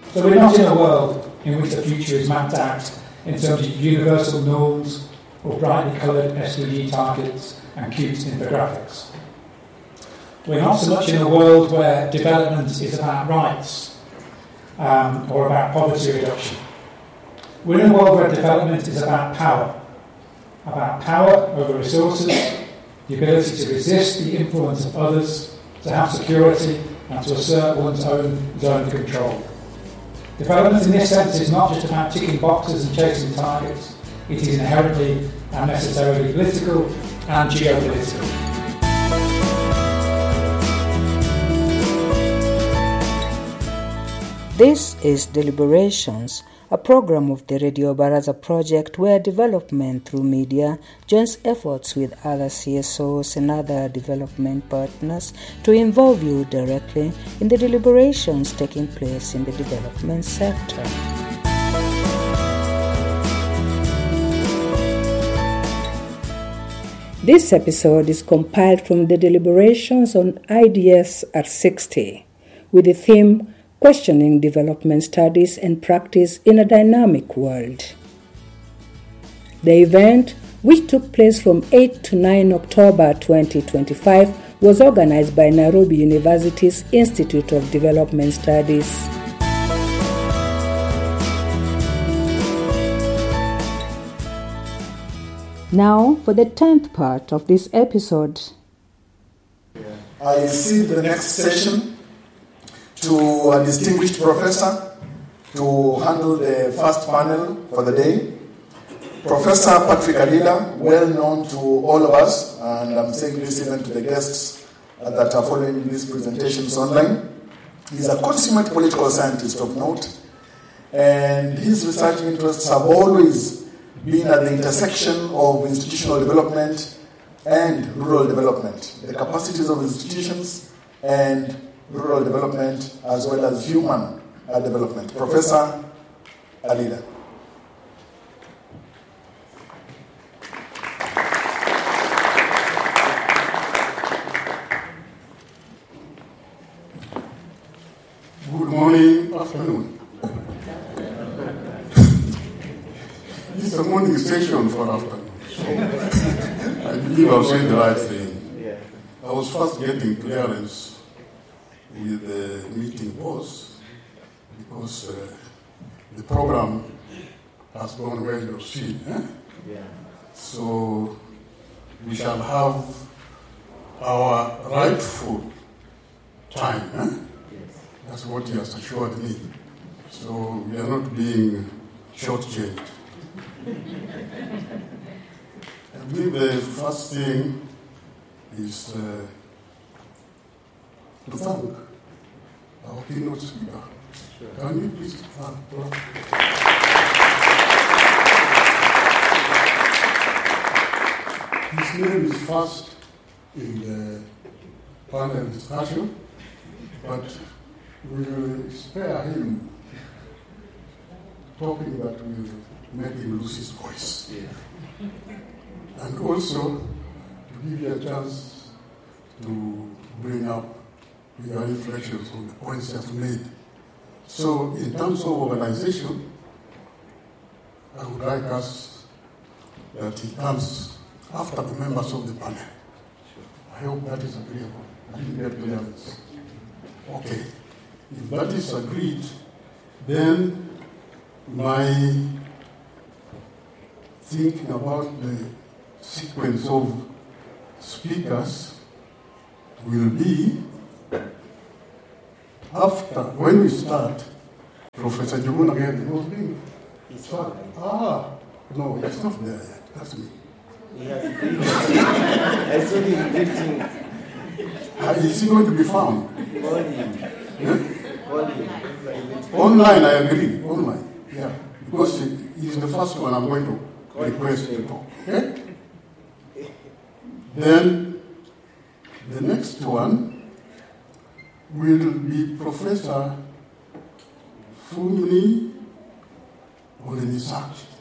So we're not in a world in which the future is mapped out in terms of universal norms or brightly coloured SDG targets and cute infographics. We're not so much in a world where development is about rights or about poverty reduction. We're in a world where development is about power over resources, the ability to resist the influence of others, to have security, and to assert one's own zone of control. Development in this sense is not just about ticking boxes and chasing targets, it is inherently and necessarily political and geopolitical. This is Deliberations, a program of the Radio Baraza project where development through media joins efforts with other CSOs and other development partners to involve you directly in the deliberations taking place in the development sector. This episode is compiled from the deliberations on IDS at 60 with the theme Questioning Development Studies and Practice in a Dynamic World. The event, which took place from 8 to 9 October 2025, was organized by Nairobi University's Institute of Development Studies. Now, for the 10th part of this episode. I see the next session to a distinguished professor to handle the first panel for the day. Professor Patrick Alila, well known to all of us, and I'm saying this even to the guests that are following these presentations online. He's a consummate political scientist of note, and his research interests have always been at the intersection of institutional development and rural development, the capacities of institutions and rural development, as well as human development. Professor Alila. Good morning, afternoon. This is a morning session for afternoon. So I believe I've said the right thing. I was first getting clearance with the meeting boss because the program has gone well, you've seen. So we shall have our rightful time. That's what he has assured me. So we are not being shortchanged. I believe the first thing is to thank our keynote speaker. Sure. Can you please thank Prof? His name is first in the panel discussion, but we will spare him talking that will make him lose his voice. And also to give you a chance to bring up your reflections on the points that you made. So in terms of organization, I would like us that he comes after the members of the panel. I hope that is agreeable. I didn't get clearance. Okay. If that is agreed, then my thinking about the sequence of speakers will be after, when we start, Professor Juguna again, was being. No, it's not there yet. That's me. I saw him greeting. Is he going to be found? Online, I agree. Online, yeah. Because he's the first one I'm going to request to talk. Okay? Then the next one will be Professor Fumi Olenisaki.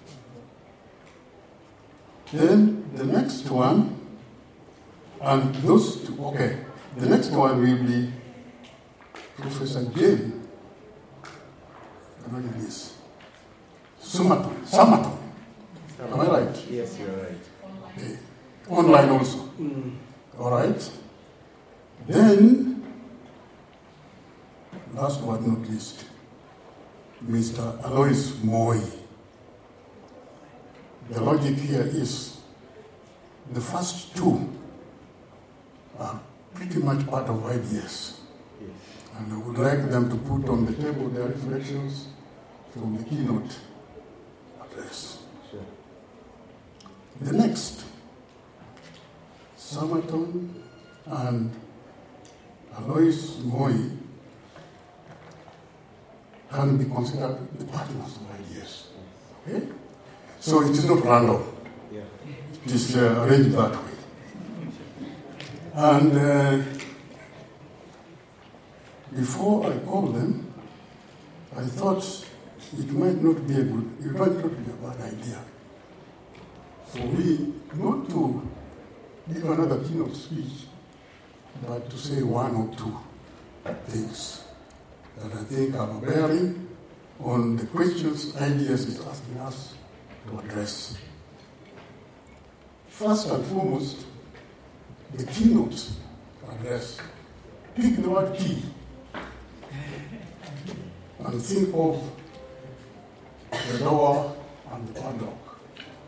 Then the next one, and those two, okay. The next one will be Professor Jane spelling this? Summerton. Am I right? Yes, you're right. Okay. Online also. All right. Then, last but not least, Mr. Alois Moi. The logic here is the first two are pretty much part of IDS. Yes. And I would like them to put on the table their reflections from the keynote address. Sure. The next, Summerton and Alois Moi can be considered the partners of IDS. Okay? So it is not random. Yeah. It is arranged that way. And before I called them, I thought it might not be a bad idea for me not to give another keynote speech, but to say one or two things that I think have a bearing on the questions IDS is asking us to address. First and foremost, the keynote address. Pick the word key and think of the door and the padlock.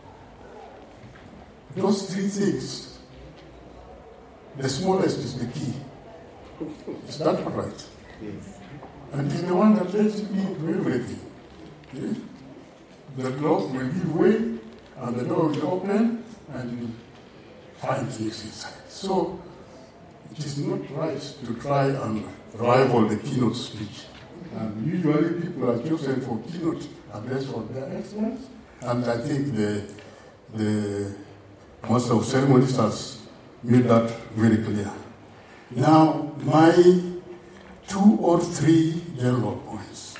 Those three things, the smallest is the key. Is that right? Yes. And it's the one that lets you into everything. Okay? The lock will give way, and the door will open, and you find things inside. So it is not right to try and rival the keynote speech. And usually people are chosen for keynote address for their excellence, and I think the Master of Ceremonies has made that very clear. Now, my 2 or 3 general points.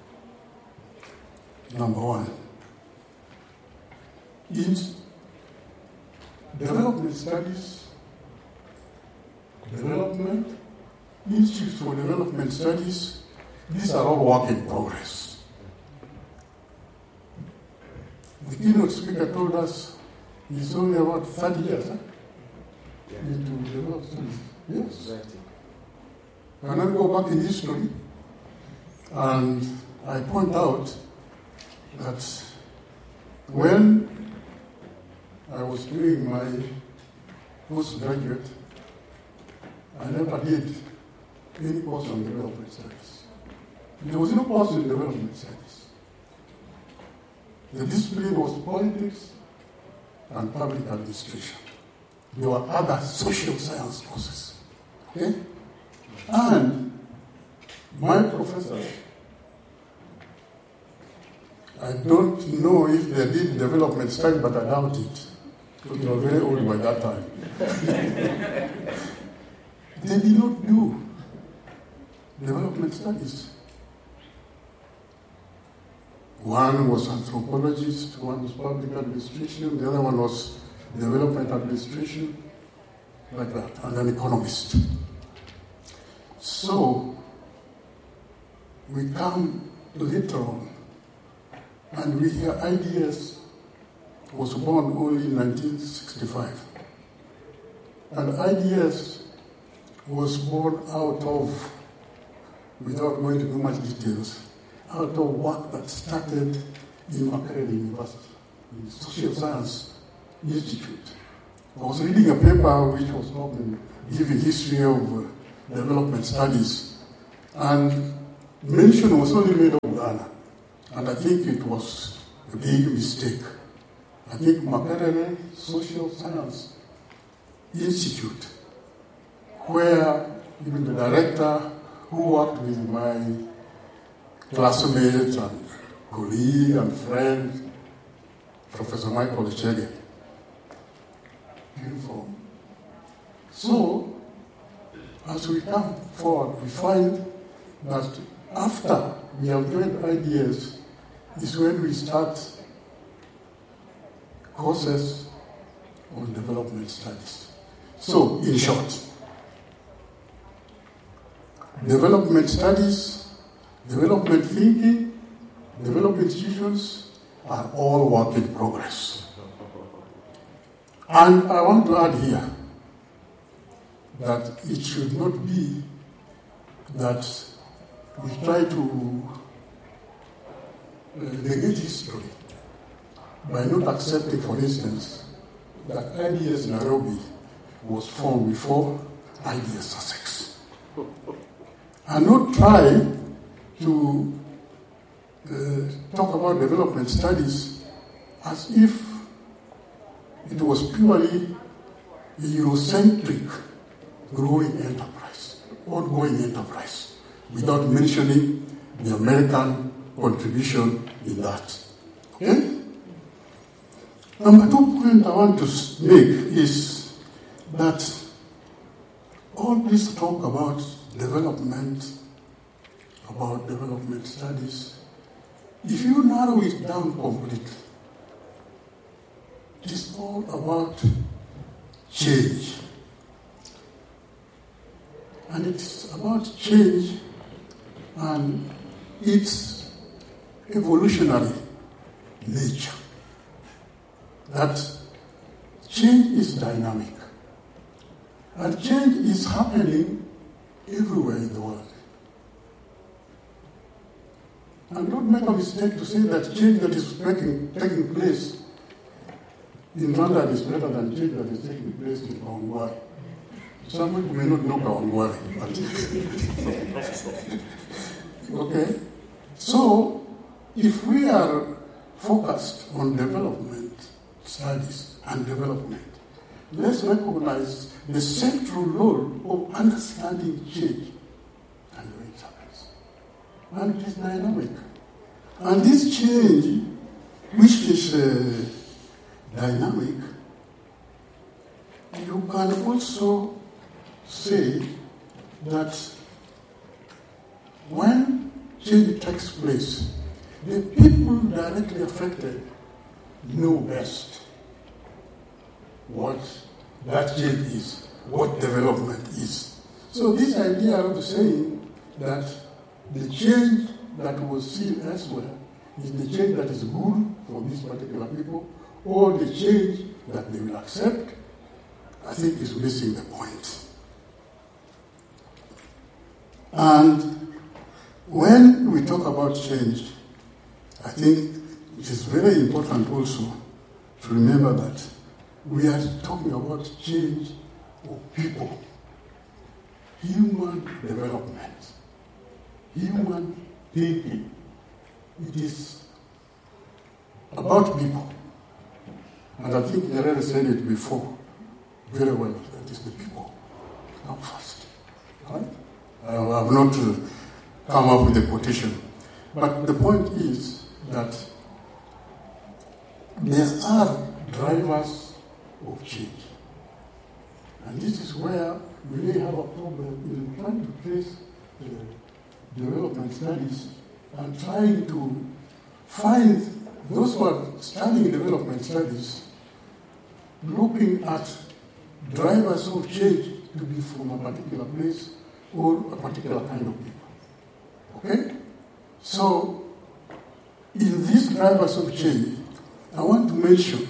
Number one, in development studies, development, institutes for development studies, these are all work in progress. The keynote speaker told us it's only about 30 years into development studies. Yes. Exactly. And I go back in history, and I point out that when I was doing my postgraduate, I never did any course on development studies. There was no course in development studies. The discipline was politics and public administration. There were other social science courses. Okay? And my professors, I don't know if they did development study, but I doubt it. Because they were very old by that time. They did not do development studies. One was anthropologist, one was public administration, the other one was development administration, like that, and an economist. So, we come later on, and we hear IDS was born only in 1965. And IDS was born out of, without going into much details, out of work that started in Makerere University, in the Social Science Institute. I was reading a paper which was giving history of development studies, and mention was only made of Ghana, and I think it was a big mistake. I think Makerere Social Science Institute, where even the director who worked with my classmate and colleague and friend, Professor Michael Echege. Beautiful. So, as we come forward, we find that after we have joined IDS is when we start courses on development studies. So, in short, development studies, development thinking, development institutions are all work in progress. And I want to add here that it should not be that we try to negate history by not accepting, for instance, that IDS Nairobi was formed before IDS Sussex. And not try to talk about development studies as if it was purely a Eurocentric growing enterprise, ongoing enterprise, without mentioning the American contribution in that. Okay? Number 2 point I want to make is that all this talk about development studies, if you narrow it down completely, it is all about change. And it's about change and its evolutionary nature. That change is dynamic. And change is happening everywhere in the world. And don't make a mistake to say that change that is taking place in London is better than change that is taking place in Kawangware. Some people may not know Kawangware, but okay. So, if we are focused on development studies and development, let's recognize the central role of understanding change and where it happens. And it is dynamic. And this change, which is dynamic, you can also say that when change takes place, the people directly affected know best what that change is, what development is. So this idea of saying that the change that was seen elsewhere is the change that is good for these particular people, or the change that they will accept, I think is missing the point. And when we talk about change, I think it is very important also to remember that we are talking about change of people, human development, human thinking. It is about people. And I think Nyerere said it before very well, that is the people come first. Right? I have not come up with a quotation. But the point is that there are drivers of change. And this is where we may have a problem in trying to trace development studies and trying to find those who are studying development studies looking at drivers of change to be from a particular place or a particular kind of people. Okay? So, in these drivers of change, I want to mention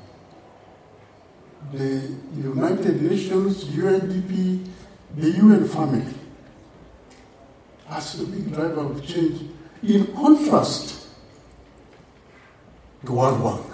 the United Nations, UNDP, the UN family as the big driver of change, in contrast to World Bank.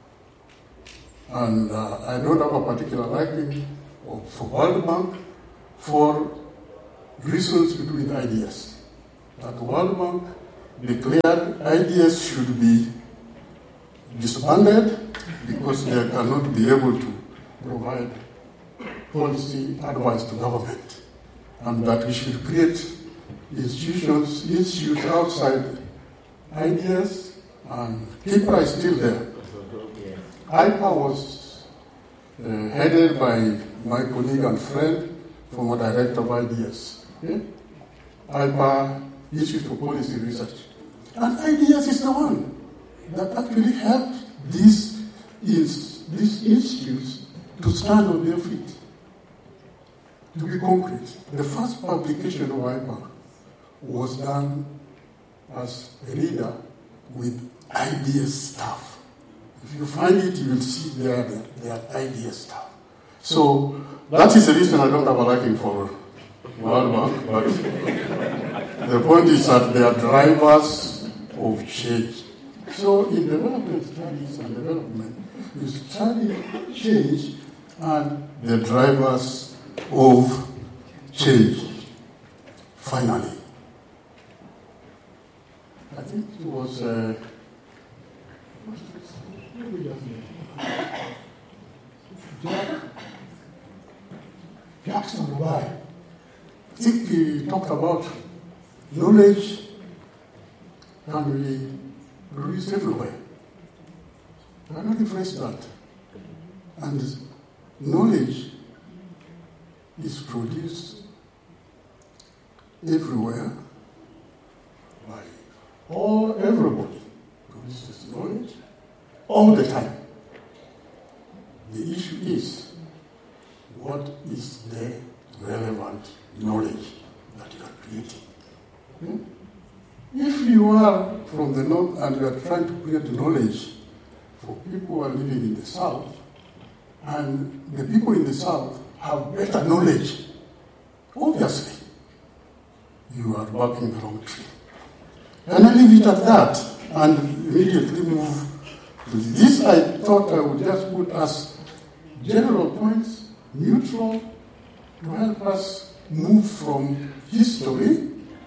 And I don't have a particular liking for World Bank for reasons to do with IDS. That the World Bank declared IDS should be disbanded because they cannot be able to provide policy advice to government, and that we should create institutes outside IDS, and KIPRA is still there. IPA was headed by my colleague and friend, former director of IDS. Okay? IPA, Institute for Policy Research. And IDS is the one that actually helped these institutes to stand on their feet. To be concrete, the first publication of IPA was done as a reader with ideas stuff. If you find it, you will see there idea stuff. So that is the reason I don't have a liking for World Bank, but the point is that they are drivers of change. So in development studies and development, you study change and the drivers of change. Finally, I think it was Jackson Dubai. I think he talked about knowledge can be produced everywhere. I cannot rephrase that. And knowledge is produced everywhere by everybody produces knowledge all the time. The issue is, what is the relevant knowledge that you are creating? If you are from the north and you are trying to create knowledge for people who are living in the south, and the people in the south have better knowledge, obviously, you are barking the wrong tree. And I leave it at that and immediately move to this. I thought I would just put as general points, neutral, to help us move from history.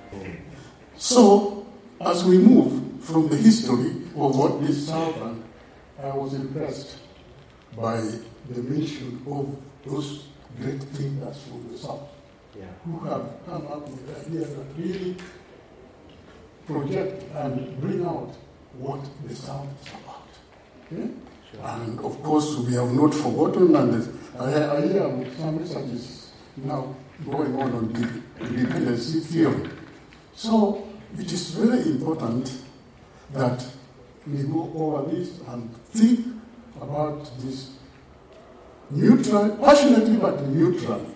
So, as we move from the history of what this happened, I was impressed by the mention of those great thinkers from the South, who have come up with ideas that really project and bring out what the South is about. Okay? And of course, we have not forgotten, and I hear some research is now going on dependency theory. So it is very important that we go over this and think about this neutral, passionately but neutrally.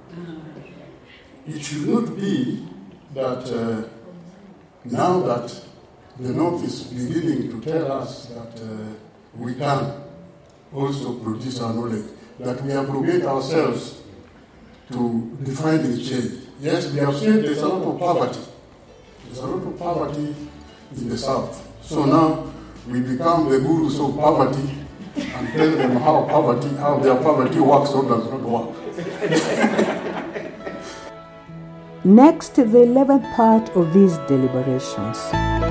It should not be that now that the North is beginning to tell us that we can also produce our knowledge, that we abrogate ourselves to defining change. Yes, we have said there's a lot of poverty. There's a lot of poverty in the South. So now we become the gurus of poverty and tell them how their poverty works or does not work. Next, the 11th part of these deliberations.